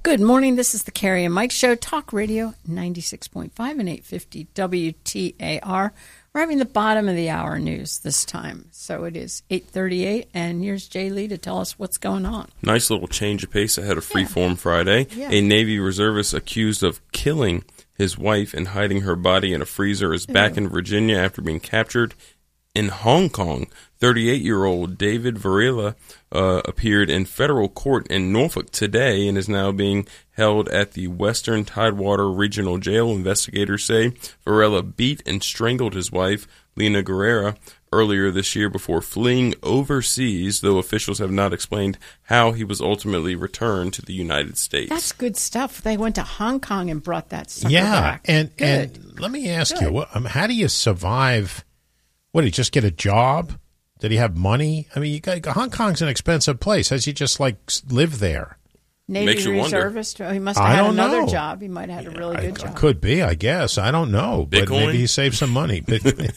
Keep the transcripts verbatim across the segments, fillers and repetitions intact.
Good morning. This is the Carrie and Mike Show, Talk Radio ninety-six point five and eight fifty W T A R. We're having the bottom of the hour news this time. So it is eight thirty-eight, and here's Jay Lee to tell us what's going on. Nice little change of pace ahead of Freeform yeah. Friday. Yeah. A Navy reservist accused of killing his wife and hiding her body in a freezer is back in Virginia after being captured in Hong Kong. thirty-eight-year-old David Varela uh, appeared in federal court in Norfolk today and is now being held at the Western Tidewater Regional Jail. Investigators say Varela beat and strangled his wife, Lena Guerrera, earlier this year before fleeing overseas, though officials have not explained how he was ultimately returned to the United States. That's good stuff. They went to Hong Kong and brought that sucker yeah, back. and good. and let me ask good. you, what, um, how do you survive? What, did he just get a job? Did he have money? I mean, you got, Hong Kong's an expensive place. How's he just, like, live there? Navy reservist. Oh, he must have I had don't another know. job. He might have had a really good I, job. Could be, I guess. I don't know. But Bitcoin? maybe he saved some money. But what did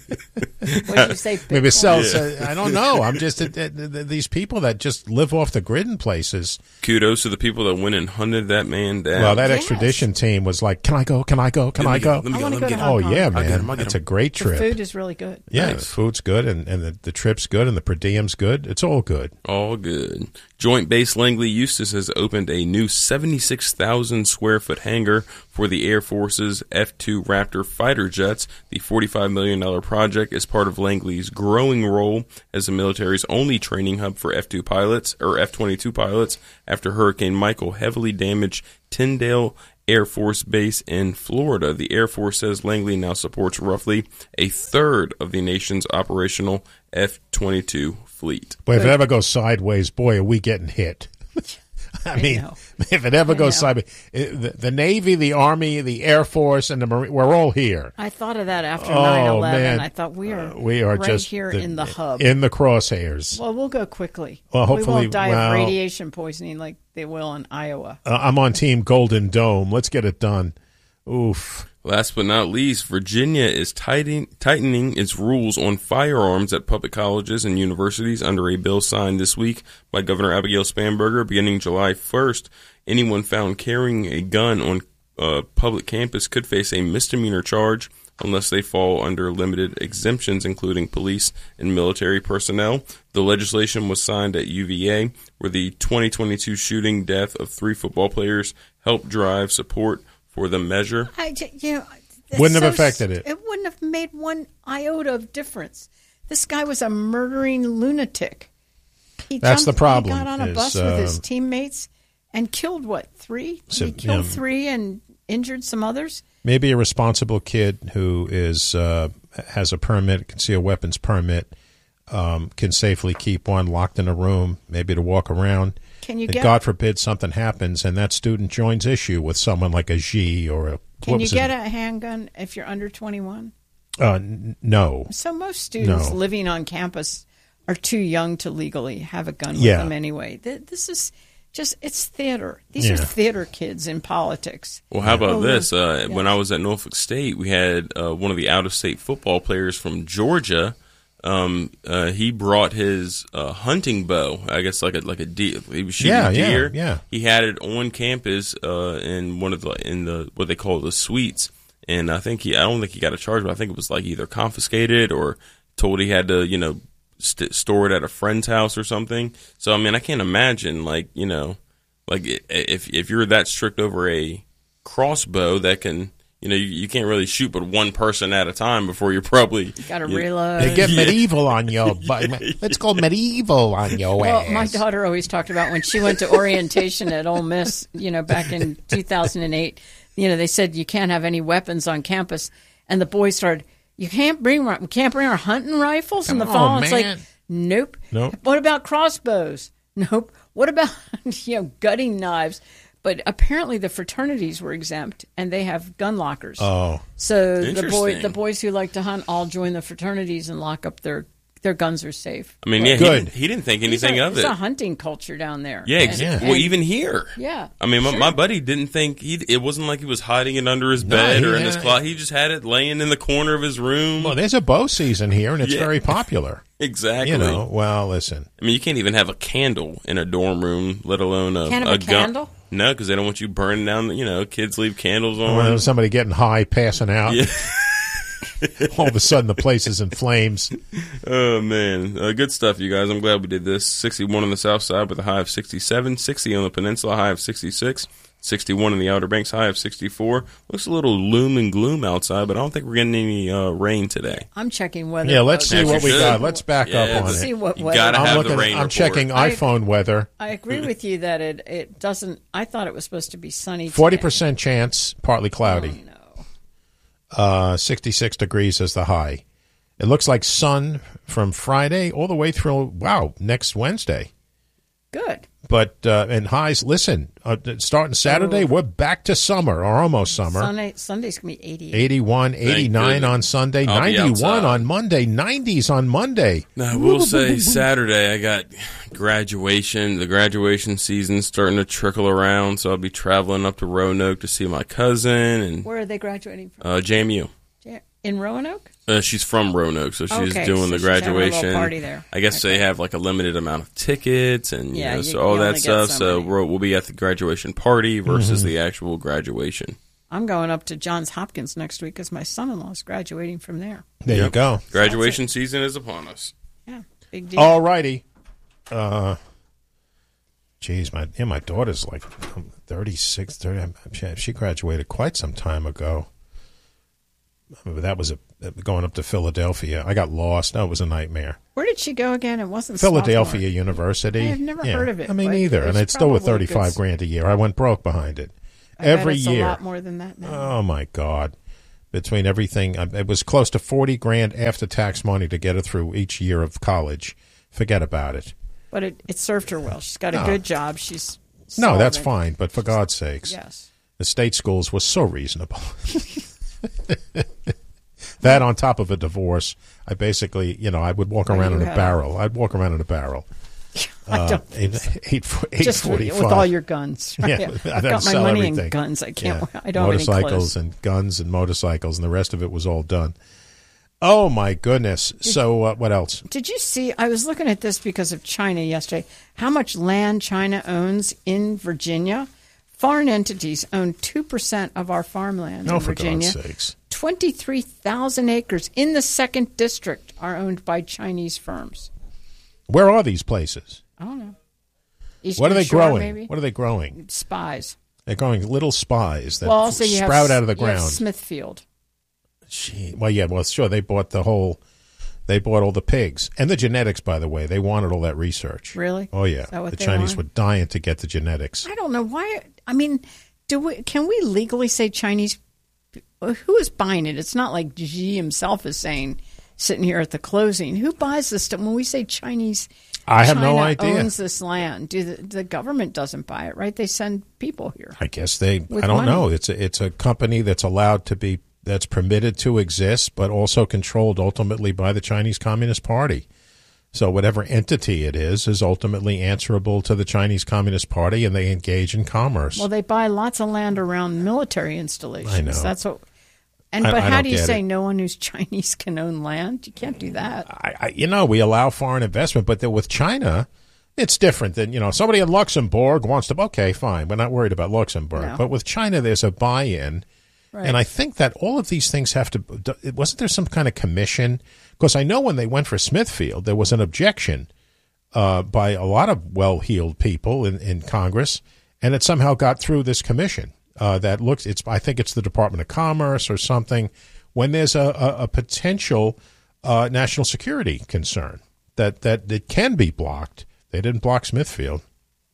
you say? maybe Bitcoin? sells. Uh, I don't know. I'm just uh, uh, these people that just live off the grid in places. Kudos to the people that went and hunted that man down. Well, that Yes. extradition team was like, "Can I go? Can I go? Can Let I me go?" Let me I go. wanna Let go me to get Hong Oh Kong. yeah, I'll get man, him, I'll get that's him. a great The trip. food is really good. Yeah, Nice. the food's good, and, and the, the trip's good, and the per diem's good. It's all good. All good. Joint Base Langley Eustis has opened a new seventy-six thousand square foot hangar for the Air Force's F two Raptor fighter jets. The forty-five million dollars project is part of Langley's growing role as the military's only training hub for F two pilots, or F twenty-two pilots, after Hurricane Michael heavily damaged Tyndall Air Force Base in Florida. The Air Force says Langley now supports roughly a third of the nation's operational F twenty-two fleet. Boy, if it ever goes sideways, boy, are we getting hit. I, I mean, know. if it ever I goes know. sideways, it, the, the Navy, the Army, the Air Force, and the Marine, we're all here. I thought of that after Oh, nine eleven. man. I thought we are, Uh, we are right just here the- in the hub. In the crosshairs. Well, we'll go quickly. Well, hopefully- we won't die well- of radiation poisoning like they will in Iowa. Uh, I'm on Team Golden Dome. Let's get it done. Oof. Last but not least, Virginia is tightening, tightening its rules on firearms at public colleges and universities under a bill signed this week by Governor Abigail Spanberger. Beginning July first, anyone found carrying a gun on uh, public campus could face a misdemeanor charge unless they fall under limited exemptions, including police and military personnel. The legislation was signed at U V A, where the twenty twenty-two shooting death of three football players helped drive support for the measure. I, ju- you know, it's Wouldn't have so affected it. st- It wouldn't have made one iota of difference. This guy was a murdering lunatic. He That's jumped, the problem, He got on a is, bus with his uh, teammates and killed, what, three? So, he killed yeah. three and injured some others? Maybe a responsible kid who is uh, has a permit, concealed weapons permit, um, can safely keep one locked in a room, maybe to walk around. Can you And get God forbid something happens and that student joins issue with someone like a G or a. Can what you was get it? a handgun if you're under twenty-one? Uh, n- no. So most students No. living on campus are too young to legally have a gun with Yeah. them anyway. Th- This is just, it's theater. These Yeah. are theater kids in politics. Well, how about Oh, this? Uh, yeah. When I was at Norfolk State, we had uh, one of the out-of-state football players from Georgia. Um, uh, he brought his uh, hunting bow. I guess like a like a deer. He was shooting Yeah, a yeah, deer. yeah. He had it on campus uh, in one of the in the what they call the suites. And I think he. I don't think he got a charge, but I think it was like either confiscated or told he had to, you know, st- store it at a friend's house or something. So I mean, I can't imagine like you know, like i- if if you're that strict over a crossbow that can. You know, you, you can't really shoot but one person at a time before you're probably... You got to you- realize. They get medieval on your butt. Let's go medieval on your Well, ass. my daughter always talked about when she went to orientation at Ole Miss, you know, back in two thousand eight, you know, they said you can't have any weapons on campus. And the boys started, you can't bring we can't bring our hunting rifles in the Oh, fall. It's like, man. nope. Nope. What about crossbows? Nope. What about, you know, gutting knives? But apparently the fraternities were exempt, and they have gun lockers. Oh. So the boy, Interesting. the boys who like to hunt all join the fraternities and lock up their their guns are safe. I mean, yeah, he Good. didn't, he didn't think It's anything a, of it's it. a hunting culture down there. Yeah, And- exactly. and- Well, even here. Yeah. I mean, my, Sure. my buddy didn't think he. It wasn't like he was hiding it under his No, bed he or in his had- closet. He just had it laying in the corner of his room. Well, there's a bow season here, and it's Yeah. very popular. Exactly. You know, well, listen. I mean, you can't even have a candle in a dorm room, let alone a, Can't a have a gun. candle? No, because they don't want you burning down. You know, kids leave candles on. When there's somebody getting high, passing out. Yeah. All of a sudden, the place is in flames. Oh, man. Uh, good stuff, you guys. I'm glad we did this. sixty-one on the south side with a high of sixty-seven. sixty on the peninsula, high of sixty-six. sixty-one in the Outer Banks, high of sixty-four. Looks a little loom and gloom outside, but I don't think we're getting any uh, rain today. I'm checking weather. Yeah, let's see Yeah, what you we should. got. Let's back Yeah, up on let's it. see what You weather. gotta I'm have looking. the rain I'm report. checking I- iPhone weather. I agree with you that it, it doesn't. I thought it was supposed to be sunny. Forty today. percent chance, partly cloudy. Oh, no. Uh, sixty-six degrees is the high. It looks like sun from Friday all the way through. Wow, next Wednesday. Good. But uh, and highs. Listen, uh, starting Saturday, we're back to summer or almost summer. Sunday, Sunday's going to be eighty-eight. eighty-one, eighty-nine goodness. on Sunday, I'll be ninety-one outside. on Monday, nineties on Monday. Now, I will say Saturday I got graduation. The graduation season's starting to trickle around, so I'll be traveling up to Roanoke to see my cousin and Where are they graduating from? uh, J M U. In Roanoke? Uh, she's from Roanoke, so she's Okay, doing so the she's having a little graduation. party there. I guess Okay. they have like a limited amount of tickets and you Yeah, know, you- so you all only that get stuff. so So many. we'll, we'll be at the graduation party versus the actual graduation. I'm going up to Johns Hopkins next week because my son-in-law is graduating from there. There you Yep. go. Graduation season is upon us. Yeah, big deal. All righty. Uh, geez, my yeah, my daughter's like thirty-six, thirty. She, she graduated quite some time ago. But that was a going up to Philadelphia. I got lost. No, it was a nightmare. Where did she go again? It wasn't Philadelphia Swarthmore. University. I have never Yeah. heard of it, I mean, but neither. And it's it's still with probably thirty-five good. grand a year. I went broke behind it. I bet Every it's year. a lot more than that now. Oh my God! Between everything, uh, it was close to forty grand after tax money to get her through each year of college. Forget about it. But it, it served her well. She's got a No. good job. She's No, that's solvent. fine. But for God's sakes, Yes. the state schools were so reasonable. That on top of a divorce, I basically, you know, I would walk Well, around you in a had- barrel. I'd walk around in a barrel. I Uh, don't eight, eight, eight just with, forty-five. with all your guns. Right? Yeah, I've I'd got my sell money everything. in guns. I can't. Yeah. I don't have any motorcycles clothes. and guns and motorcycles, and the rest of it was all done. Oh my goodness! So uh, what else? Did you see? I was looking at this because of China yesterday. How much land China owns in Virginia? Foreign entities own two percent of our farmland Oh, in for Virginia. God's sakes! Twenty-three thousand acres in the second district are owned by Chinese firms. Where are these places? I don't know. Eastern What are they Shore, growing? Maybe? What are they growing? Spies. They're growing little spies that Well, also you sprout have, out of the you have ground. Smithfield. Gee, well, yeah, well, sure. They bought the whole. They bought all the pigs and the genetics. By the way, they wanted all that research. Really? Oh yeah. Is that what The they Chinese want? were dying to get the genetics. I don't know why. I mean, do we? Can we legally say Chinese? Who is buying it? It's not like Xi himself is saying, sitting here at the closing. Who buys this stuff? When we say Chinese, I have China no idea. owns this land. Do the, the government doesn't buy it, right? They send people here. I guess they. With I don't money. know. It's a, it's a company that's allowed to be that's permitted to exist, but also controlled ultimately by the Chinese Communist Party. So whatever entity it is is ultimately answerable to the Chinese Communist Party, and they engage in commerce. Well, they buy lots of land around military installations. I know. That's what. And I- but I how don't do you get say it. no one who's Chinese can own land? You can't do that. I, I, you know, we allow foreign investment, but then with China, it's different than, you know, somebody in Luxembourg wants to, okay, fine, we're not worried about Luxembourg. No. But with China, there's a buy-in. Right. And I think that all of these things have to, wasn't there some kind of commission? Because I know when they went for Smithfield, there was an objection uh, by a lot of well-heeled people in, in Congress, and it somehow got through this commission uh, that looks, it's, I think it's the Department of Commerce or something, when there's a, a, a potential uh, national security concern that, that it can be blocked. They didn't block Smithfield.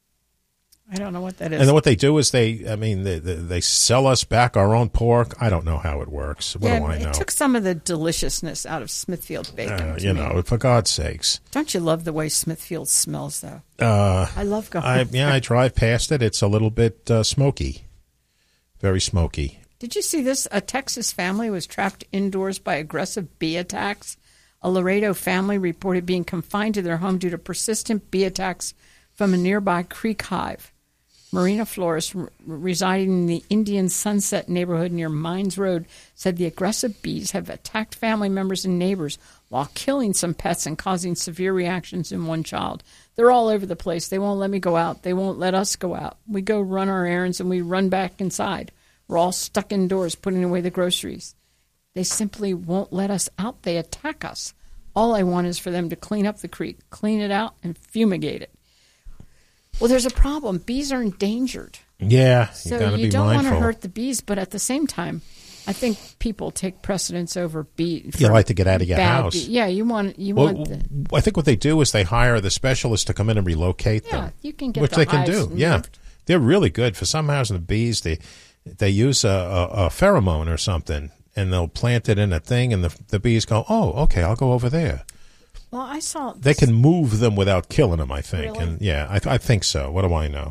I don't know what that is. And then what they do is they, I mean, they, they, they sell us back our own pork. I don't know how it works. What yeah, do I it know? took some of the deliciousness out of Smithfield bacon. Uh, to you me. know, for God's sakes. Don't you love the way Smithfield smells, though? Uh, I love going. I, yeah, I drive past it. It's a little bit uh, smoky. Very smoky. Did you see this? A Texas family was trapped indoors by aggressive bee attacks. A Laredo family reported being confined to their home due to persistent bee attacks from a nearby creek hive. Marina Flores, r- residing in the Indian Sunset neighborhood near Mines Road, said the aggressive bees have attacked family members and neighbors while killing some pets and causing severe reactions in one child. They're all over the place. They won't let me go out. They won't let us go out. We go run our errands and we run back inside. We're all stuck indoors putting away the groceries. They simply won't let us out. They attack us. All I want is for them to clean up the creek, clean it out, and fumigate it. Well, there's a problem. Bees are endangered. Yeah, you so got to you be don't mindful. want to hurt the bees, but at the same time, I think people take precedence over bees. You like to get out of your house. Bee. Yeah, you want you Well, want. The, I think what they do is they hire the specialists to come in and relocate yeah, them. you can get which the they can hives do. Yeah, moved. they're really good for some housing the bees. They they use a, a, a pheromone or something, and they'll plant it in a thing, and the the bees go, "Oh, okay, I'll go over there." Well, I saw They can move them without killing them, I think. Really? And yeah, I, I think so. What do I know?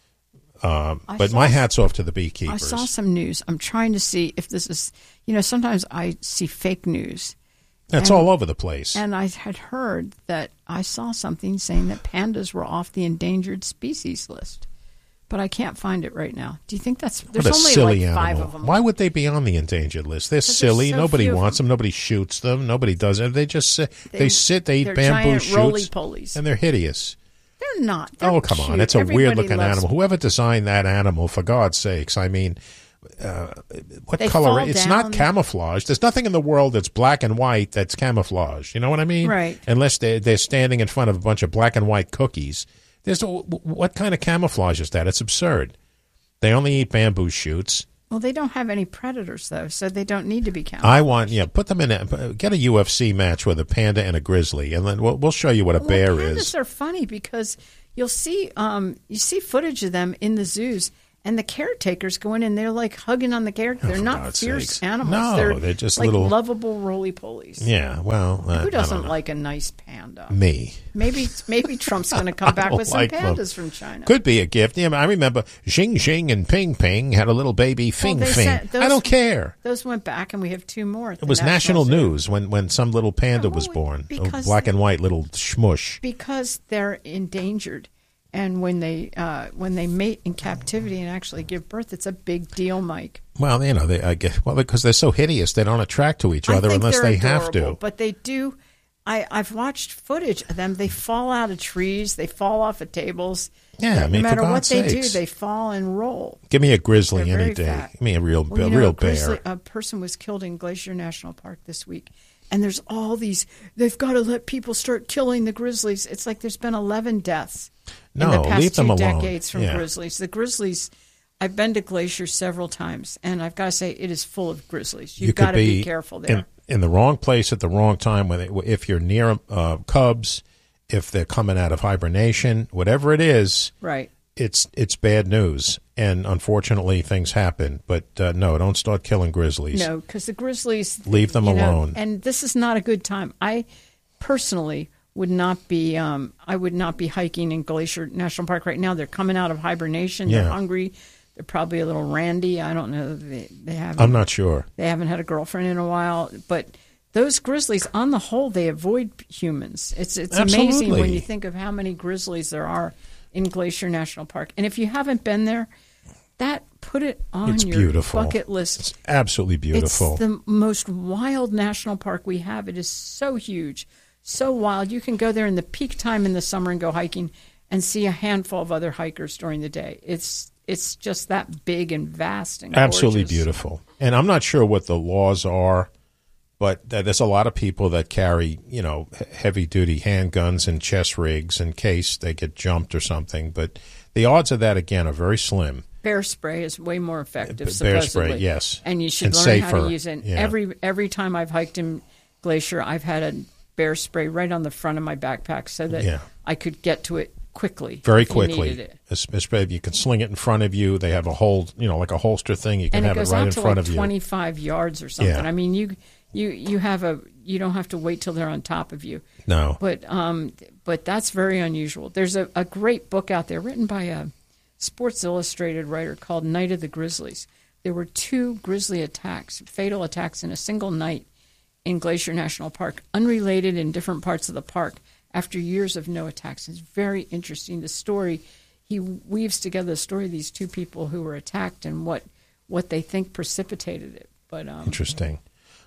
Um, I but saw my s- hat's off to the beekeepers. I saw some news. I'm trying to see if this is. You know, sometimes I see fake news. That's and- all over the place. And I had heard that I saw something saying that pandas were off the endangered species list, but I can't find it right now. Do you think that's there's what a only silly like five animal. of them? Why would they be on the endangered list? They're there's silly. so Nobody few of wants them. them. Nobody shoots them. Nobody does it. They just sit. They, They- sit. They eat they're bamboo giant roly shoots, polies. and they're hideous. They're not. They're Oh, come on! cute. It's a Everybody weird-looking loves- animal. Whoever designed that animal, for God's sakes, I mean, uh, what They color? fall It's down. not camouflage. There's nothing in the world that's black and white that's camouflage. You know what I mean? Right. Unless they're, they're standing in front of a bunch of black and white cookies. There's no, what kind of camouflage is that? It's absurd. They only eat bamboo shoots. Well, they don't have any predators though, so they don't need to be counted. I want, yeah, put them in, a, get a U F C match with a panda and a grizzly, and then we'll, we'll show you what a well, bear pandas is. are funny because you'll see um, you see footage of them in the zoos, and the caretakers go in and they're like hugging on the caretaker. Oh, They're for not God's fierce sakes. animals. No, they're, they're just like little- lovable roly polies. Yeah, well, uh, I Who don't doesn't know. like a nice panda? Me. Maybe maybe Trump's going to come back don't with some like them. pandas from China. Could be a gift. Yeah, I remember Xing Xing and Ping Ping had a little baby Fing they Fing. sent those- I don't care. Those went back, and we have two more. At It the was national Zoo. news when, when some little panda Yeah, was well, born. A because- black and white little schmush. Because they're endangered, and when they uh, when they mate in captivity and actually give birth, it's a big deal, Mike. Well, you know, they I guess well because they're so hideous, they don't attract to each I other think unless they're they have adorable, to. But they do. I, I've watched footage of them. They fall out of trees. They fall off of tables. Yeah, I mean, no for matter what God's they sakes. do, they fall and roll. Give me a grizzly They're any very day. fat. Give me a real, Well, a you know, real a grizzly- bear. A person was killed in Glacier National Park this week, and there's all these. They've got to let people start killing the grizzlies. It's like there's been eleven deaths No, in the past leave them two alone. decades from Yeah. grizzlies. The grizzlies. I've been to Glacier several times, and I've got to say it is full of grizzlies. You've You got could to be, be careful there. in, in the wrong place at the wrong time. When they, if you're near uh, cubs, if they're coming out of hibernation, whatever it is, right. it's it's bad news. And unfortunately, things happen. But uh, no, don't start killing grizzlies. No, because the grizzlies Leave them you know, alone. and this is not a good time. I personally would not be. Um, I would not be hiking in Glacier National Park right now. They're coming out of hibernation. Yeah. They're hungry. They're probably a little randy. I don't know. They, they haven't. I'm not sure. They haven't had a girlfriend in a while. But those grizzlies, on the whole, they avoid humans. It's it's amazing Absolutely. when you think of how many grizzlies there are in Glacier National Park. And if you haven't been there, that put it on It's your beautiful. bucket list. Absolutely beautiful. It's the most wild national park we have. It is so huge, so wild. You can go there in the peak time in the summer and go hiking and see a handful of other hikers during the day. It's it's just that big and vast and Absolutely gorgeous. beautiful. And I'm not sure what the laws are, but th- there's a lot of people that carry, you know, heavy duty handguns and chest rigs in case they get jumped or something. But the odds of that, again, are very slim. Bear spray is way more effective. Bear supposedly. spray, yes. and you should And learn how safer. to use it. Yeah. Every every time I've hiked in Glacier, I've had a bear spray right on the front of my backpack so that Yeah. I could get to it quickly. Very if you needed quickly. it. Especially you can sling it in front of you. They have a whole, you know, like a holster thing. You can And it have it, goes right out in to front like of you. twenty-five yards or something. Yeah. I mean, you you you have a you don't have to wait till they're on top of you. No. But um, but that's very unusual. There's a, a great book out there written by a Sports Illustrated writer called Night of the Grizzlies. There were two grizzly attacks, fatal attacks in a single night in Glacier National Park, unrelated in different parts of the park after years of no attacks. It's very interesting. The story, he weaves together the story of these two people who were attacked and what what they think precipitated it. But um, Interesting.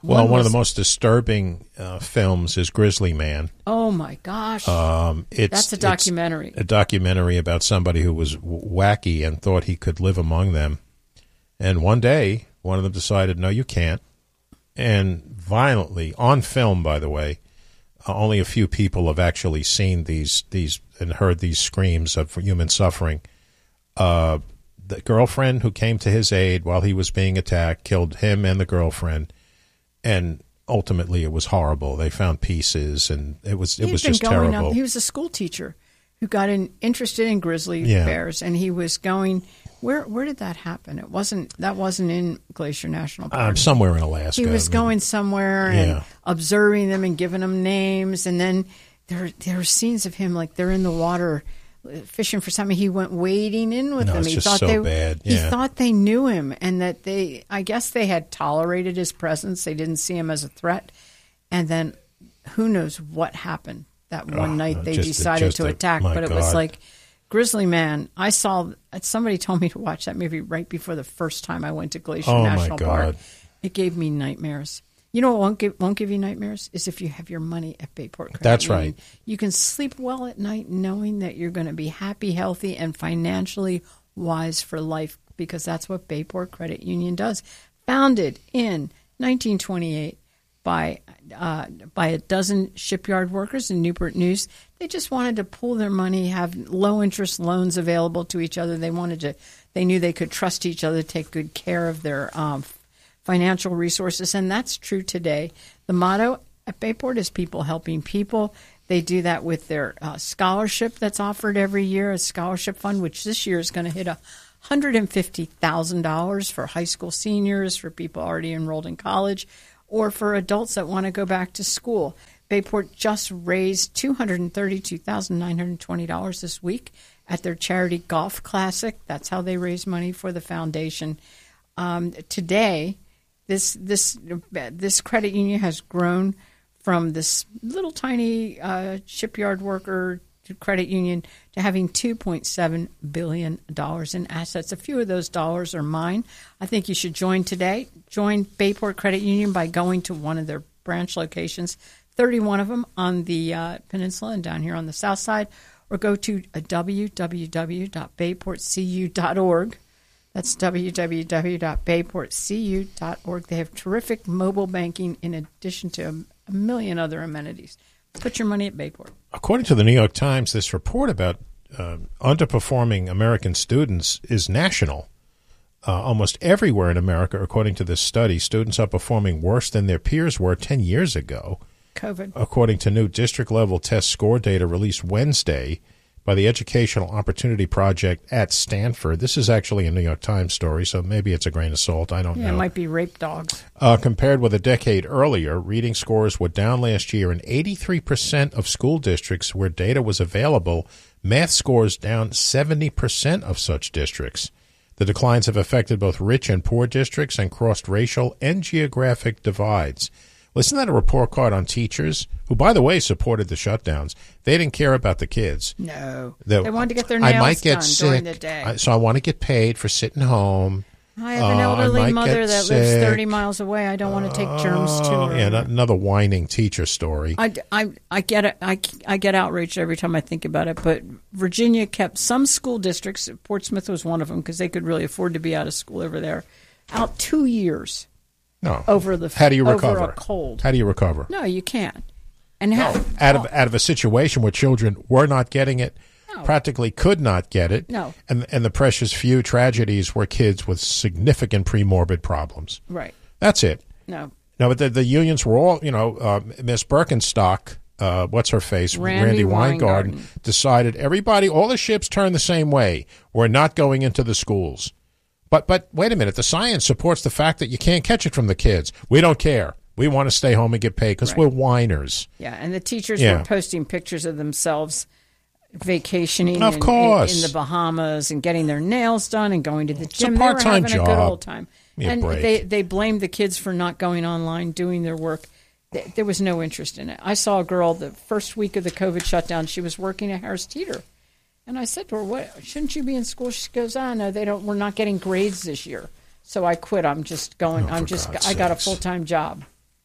Well, one, one of was- the most disturbing uh, films is Grizzly Man. Oh my gosh, Um, it's that's a documentary. It's a documentary about somebody who was w- wacky and thought he could live among them. And one day, one of them decided, no, you can't. And violently, on film, by the way, uh, only a few people have actually seen these these and heard these screams of human suffering. Uh, the girlfriend who came to his aid while he was being attacked killed him and the girlfriend, and ultimately it was horrible. They found pieces, and it was it He'd was been just going terrible. Up, he was a school teacher who got in, interested in grizzly Yeah. bears, and he was going. Where where did that happen? It wasn't that wasn't in Glacier National Park. Um, somewhere in Alaska. He was I mean, going somewhere Yeah. and observing them and giving them names, and then there there are scenes of him like they're in the water uh, fishing for something. He went wading in with No, them. it's He just thought so they bad. he Yeah. thought they knew him, and that they I guess they had tolerated his presence. They didn't see him as a threat, and then who knows what happened that one Oh, night they just a- decided just to a- attack. my But it was God. like Grizzly Man. I saw somebody told me to watch that movie right before the first time I went to Glacier Oh, my National Park. God. It gave me nightmares. You know what won't give, won't give you nightmares is if you have your money at Bayport Credit That's Union. right. You can sleep well at night knowing that you're going to be happy, healthy, and financially wise for life, because that's what Bayport Credit Union does. Founded in nineteen twenty-eight by uh, by a dozen shipyard workers in Newport News. They just wanted to pool their money, have low interest loans available to each other. They wanted to. They knew they could trust each other, take good care of their um, financial resources, and that's true today. The motto at Bayport is people helping people. They do that with their uh, scholarship that's offered every year, a scholarship fund, which this year is going to hit a one hundred fifty thousand dollars for high school seniors, for people already enrolled in college, or for adults that want to go back to school. Bayport just raised two hundred thirty-two thousand nine hundred twenty dollars this week at their charity golf classic. That's how they raise money for the foundation. Um, today, this this this credit union has grown from this little tiny uh, shipyard worker credit union to having two point seven billion dollars in assets. A few of those dollars are mine. I think you should join today. Join Bayport Credit Union by going to one of their branch locations, thirty-one of them on the uh, peninsula and down here on the south side, or go to uh, w w w dot bayport c u dot org. That's w w w dot bayport c u dot org. They have terrific mobile banking in addition to a, a million other amenities. Put your money at Bayport. According to the New York Times, this report about uh, underperforming American students is national. Uh, almost everywhere in America, according to this study, students are performing worse than their peers were ten years ago. COVID. According to new district-level test score data released Wednesday by the Educational Opportunity Project at Stanford. This is actually a New York Times story, so maybe it's a grain of salt. I don't Yeah, know. it might be rape dogs. Uh, compared with a decade earlier, reading scores were down last year in eighty-three percent of school districts where data was available. Math scores down seventy percent of such districts. The declines have affected both rich and poor districts and crossed racial and geographic divides. Listen to that report card on teachers, who, by the way, supported the shutdowns. They didn't care about the kids. No. The- they wanted to get their nails I might get done sick, during the day. I- so I want to get paid for sitting home. I have an Uh, I elderly might mother get that lives sick. thirty miles away. I don't want to take germs to Oh, her. yeah, another whining teacher story. I, I, I get it. I, I get outraged every time I think about it. But Virginia kept some school districts, Portsmouth was one of them because they could really afford to be out of school over there, out two years No. over the How do you over recover? a cold. How do you recover? No, you can't. And how, Out of out of a situation where children were not getting it, No. practically could not get it, No. and and the precious few tragedies were kids with significant premorbid problems. right? That's it. No, No, but the, the unions were all, you know, uh, Miss Birkenstock, uh, what's her face, Randy Weingarten, Weingarten. decided everybody, all the ships turn the same way. We're not going into the schools. But but wait a minute, the science supports the fact that you can't catch it from the kids. We don't care. We want to stay home and get paid because Right. we're whiners. yeah. And the teachers Yeah. were posting pictures of themselves vacationing Of in, course. in, in the Bahamas and getting their nails done and going to the a gym. They were part-time having a good job. old time. Give me a And break. they they blamed the kids for not going online, doing their work. Th- There was no interest in it. I saw a girl the first week of the COVID shutdown. She was working at Harris Teeter, and I said to her, "What? Shouldn't you be in school?" She goes, "Ah, no, they don't. We're not getting grades this year." So I quit. I'm just going. Oh, I'm for just. God's I got a sakes. full time job.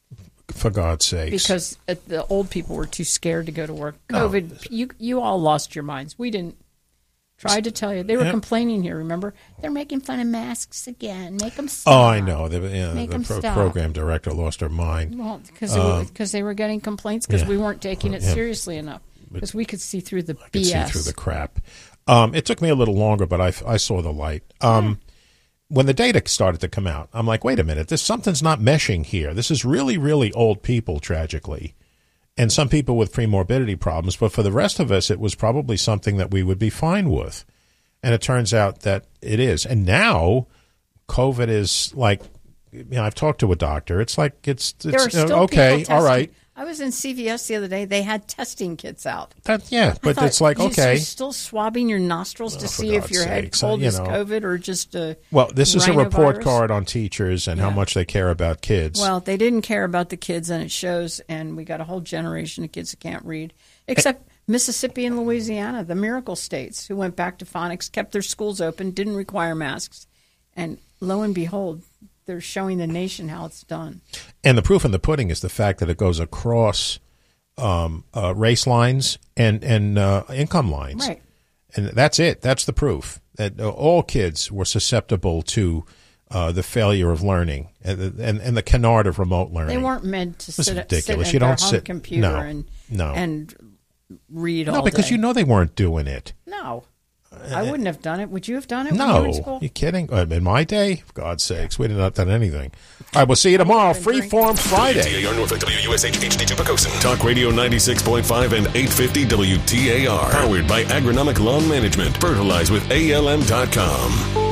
for God's sakes. Because uh, the old people were too scared to go to work. COVID, no. you you all lost your minds. We didn't. Tried to tell you. They were yep. complaining here, remember? They're making fun of masks again. Make them stop. Oh, I know. The, yeah, Make the them pro- stop. program director lost her mind. Well, because um, they, they were getting complaints because yeah. we weren't taking it yeah. seriously enough. Because we could see through the I B S. Could see through the crap. Um, it took me a little longer, but I, I saw the light. Um, yeah. When the data started to come out, I'm like, wait a minute. This something's not meshing here. This is really, really old people, tragically. And some people with premorbidity problems. But for the rest of us, it was probably something that we would be fine with. And it turns out that it is. And now COVID is like, you know, I've talked to a doctor. It's like, it's, it's there are still uh, okay, people all right. I was in C V S the other day. They had testing kits out. That, yeah, but it's like, okay. You're still swabbing your nostrils to oh, see if your head cold you is know. COVID or just a Well, this is a report rhinovirus. card on teachers and yeah. how much they care about kids. Well, they didn't care about the kids, and it shows, and we got a whole generation of kids that can't read, except Mississippi and Louisiana, the miracle states, who went back to phonics, kept their schools open, didn't require masks, and lo and behold, they're showing the nation how it's done. And the proof in the pudding is the fact that it goes across um, uh, race lines and, and uh, income lines. Right. And that's it. That's the proof that uh, all kids were susceptible to uh, the failure of learning and, and, and the canard of remote learning. They weren't meant to sit, ridiculous. sit You at don't their home sit, computer no, and, no. and read no, all day. No, because you know they weren't doing it. No. I wouldn't have done it. Would you have done it no. when you were in school? You kidding? In my day, for God's sakes, we'd have not done anything. All right, we'll see you tomorrow. Freeform Friday. W T A R Norfolk, W U S H H D two Pocosin. Talk Radio ninety-six point five and eight fifty W T A R. Powered by Agronomic Lawn Management. Fertilize with A L M dot com.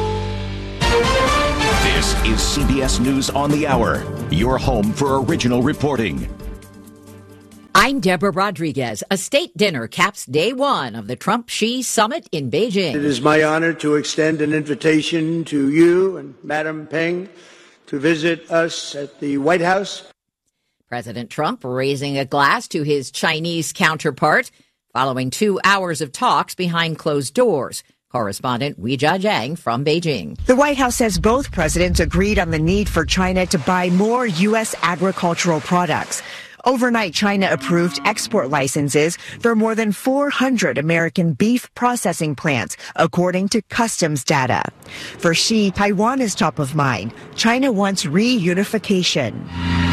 This is C B S News on the Hour, your home for original reporting. I'm Deborah Rodriguez. A state dinner caps day one of the Trump-Xi summit in Beijing. It is my honor to extend an invitation to you and Madam Peng to visit us at the White House. President Trump raising a glass to his Chinese counterpart following two hours of talks behind closed doors. Correspondent Weijia Jiang from Beijing. The White House says both presidents agreed on the need for China to buy more U S agricultural products. Overnight, China approved export licenses for more than four hundred American beef processing plants, according to customs data. For Xi, Taiwan is top of mind. China wants reunification.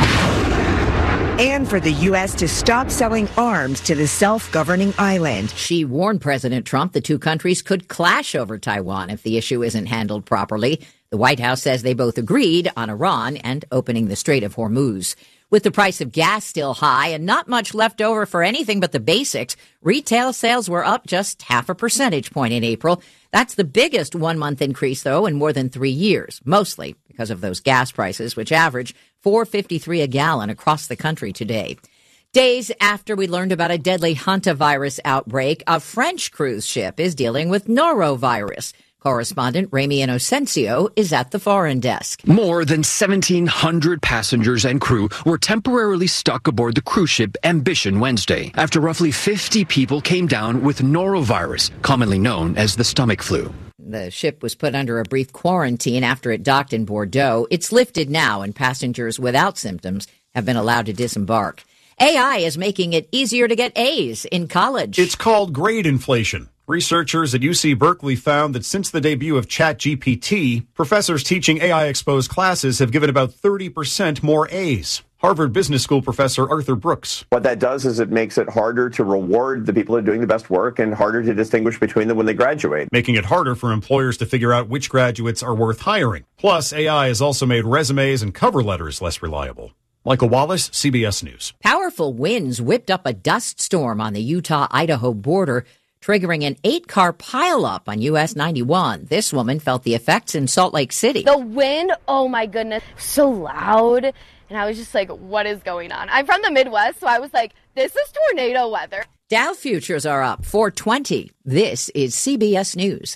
And for the U S to stop selling arms to the self-governing island. Xi warned President Trump the two countries could clash over Taiwan if the issue isn't handled properly. The White House says they both agreed on Iran and opening the Strait of Hormuz. With the price of gas still high and not much left over for anything but the basics, retail sales were up just half a percentage point in April. That's the biggest one-month increase, though, in more than three years, mostly because of those gas prices, which average four dollars and fifty-three cents a gallon across the country today. Days after we learned about a deadly hantavirus outbreak, a French cruise ship is dealing with norovirus. Correspondent Remy Inocencio is at the foreign desk. More than seventeen hundred passengers and crew were temporarily stuck aboard the cruise ship Ambition Wednesday after roughly fifty people came down with norovirus, commonly known as the stomach flu. The ship was put under a brief quarantine after it docked in Bordeaux. It's lifted now, and passengers without symptoms have been allowed to disembark. A I is making it easier to get A's in college. It's called grade inflation. Researchers at U C Berkeley found that since the debut of ChatGPT, professors teaching A I-exposed classes have given about thirty percent more A's. Harvard Business School professor Arthur Brooks. What that does is it makes it harder to reward the people who are doing the best work and harder to distinguish between them when they graduate. Making it harder for employers to figure out which graduates are worth hiring. Plus, A I has also made resumes and cover letters less reliable. Michael Wallace, C B S News. Powerful winds whipped up a dust storm on the Utah-Idaho border, triggering an eight-car pileup on U S ninety-one. This woman felt the effects in Salt Lake City. The wind, oh my goodness, so loud. And I was just like, what is going on? I'm from the Midwest, so I was like, this is tornado weather. Dow futures are up four twenty. This is C B S News.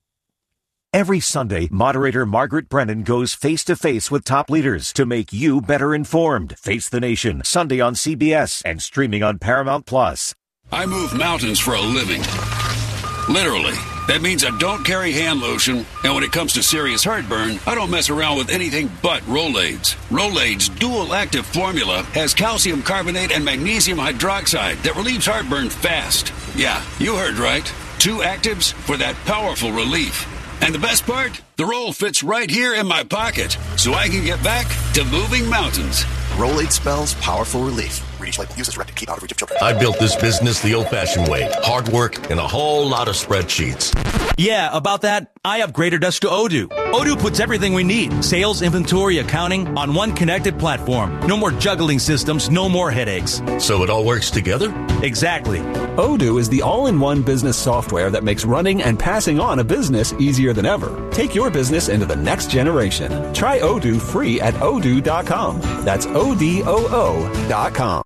Every Sunday, moderator Margaret Brennan goes face-to-face with top leaders to make you better informed. Face the Nation, Sunday on C B S and streaming on Paramount Plus. I move mountains for a living. Literally. That means I don't carry hand lotion, and when it comes to serious heartburn, I don't mess around with anything but Rolaids. Rolaids' dual-active formula has calcium carbonate and magnesium hydroxide that relieves heartburn fast. Yeah, you heard right. Two actives for that powerful relief. And the best part? The roll fits right here in my pocket, so I can get back to moving mountains. Rolade spells powerful relief. Read each label. Use as directed. Keep out of reach of children. I built this business the old-fashioned way. Hard work and a whole lot of spreadsheets. Yeah, about that, I upgraded us to Odoo. Odoo puts everything we need, sales, inventory, accounting, on one connected platform. No more juggling systems, no more headaches. So it all works together? Exactly. Odoo is the all-in-one business software that makes running and passing on a business easier than ever. Take your business into the next generation. Try Odoo free at odoo dot com. That's O D O O dot com.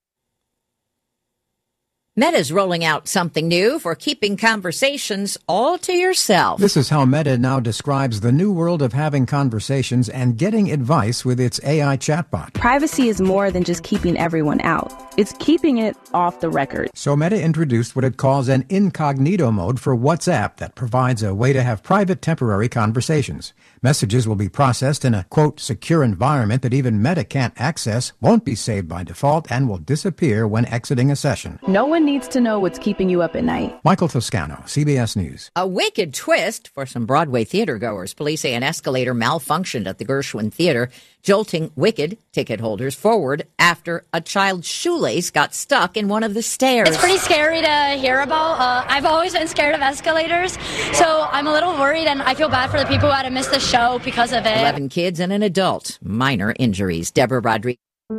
Meta's rolling out something new for keeping conversations all to yourself. This is how Meta now describes the new world of having conversations and getting advice with its A I chatbot. Privacy is more than just keeping everyone out. It's keeping it off the record. So Meta introduced what it calls an incognito mode for WhatsApp that provides a way to have private temporary conversations. Messages will be processed in a, quote, secure environment that even Meta can't access, won't be saved by default, and will disappear when exiting a session. No one needs to know what's keeping you up at night. Michael Toscano, C B S News. A wicked twist for some Broadway theater goers. Police say an escalator malfunctioned at the Gershwin Theater, jolting Wicked ticket holders forward after a child's shoelace got stuck in one of the stairs. It's pretty scary to hear about. Uh, I've always been scared of escalators, so I'm a little worried, and I feel bad for the people who had to miss the show because of it. Eleven kids and an adult. Minor injuries. Deborah Rodriguez.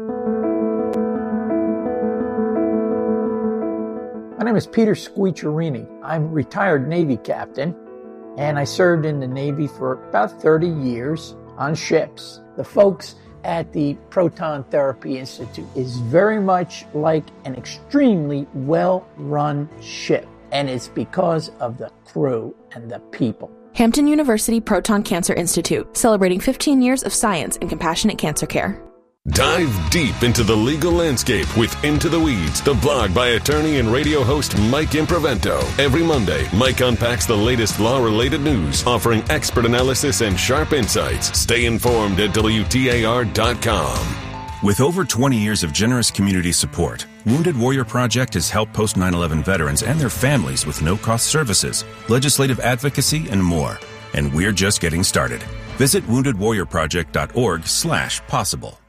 My name is Peter Squicciarini. I'm a retired Navy captain, and I served in the Navy for about thirty years on ships. The folks at the Proton Therapy Institute is very much like an extremely well-run ship, and it's because of the crew and the people. Hampton University Proton Cancer Institute, celebrating fifteen years of science and compassionate cancer care. Dive deep into the legal landscape with Into the Weeds, the blog by attorney and radio host Mike Improvento. Every Monday, Mike unpacks the latest law-related news, offering expert analysis and sharp insights. Stay informed at W T A R dot com. With over twenty years of generous community support, Wounded Warrior Project has helped post nine eleven veterans and their families with no-cost services, legislative advocacy, and more. And we're just getting started. Visit wounded warrior project dot org slash possible.